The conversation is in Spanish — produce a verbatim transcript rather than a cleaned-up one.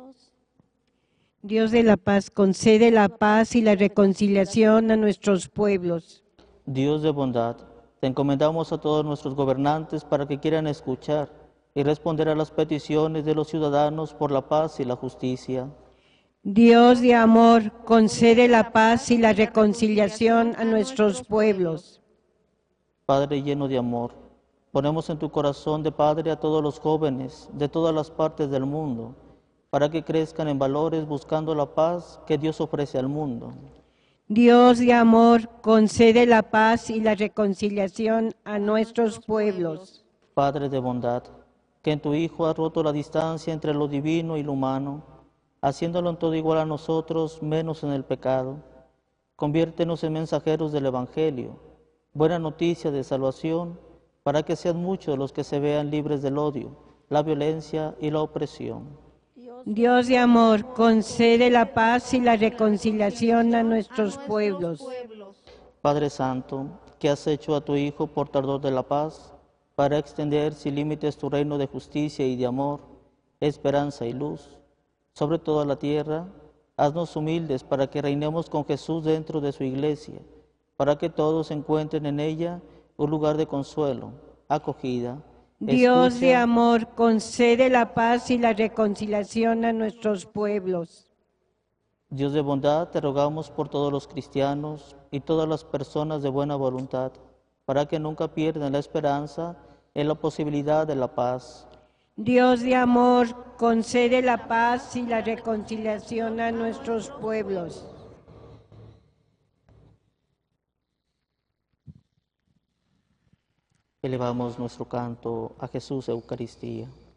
Dios de la paz, concede la paz y la reconciliación a nuestros pueblos. Dios de bondad, te encomendamos a todos nuestros gobernantes para que quieran escuchar y responder a las peticiones de los ciudadanos por la paz y la justicia. Dios de amor, concede la paz y la reconciliación a nuestros pueblos. Padre lleno de amor, ponemos en tu corazón de Padre a todos los jóvenes de todas las partes del mundo, para que crezcan en valores buscando la paz que Dios ofrece al mundo. Dios de amor, concede la paz y la reconciliación a nuestros pueblos. Padre de bondad, que en tu Hijo has roto la distancia entre lo divino y lo humano, haciéndolo en todo igual a nosotros, menos en el pecado. Conviértenos en mensajeros del Evangelio, buena noticia de salvación, para que sean muchos los que se vean libres del odio, la violencia y la opresión. Dios de amor, concede la paz y la reconciliación a nuestros pueblos. Padre Santo, que has hecho a tu Hijo portador de la paz, para extender sin límites tu reino de justicia y de amor, esperanza y luz, sobre toda la tierra, haznos humildes para que reinemos con Jesús dentro de su iglesia, para que todos encuentren en ella un lugar de consuelo, acogida. Dios escucha, de amor, concede la paz y la reconciliación a nuestros pueblos. Dios de bondad, te rogamos por todos los cristianos y todas las personas de buena voluntad, para que nunca pierdan la esperanza en la posibilidad de la paz. Dios de amor, concede la paz y la reconciliación a nuestros pueblos. Elevamos nuestro canto a Jesús Eucaristía.